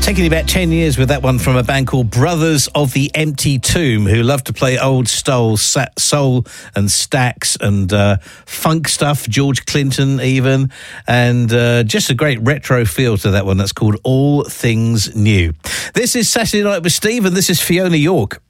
Taking about 10 years with that one from a band called Brothers of the Empty Tomb, who love to play old soul and Stax and funk stuff, George Clinton even, and just a great retro feel to that one. That's called All Things New. This is Saturday Night with Steve, and this is Fiona York.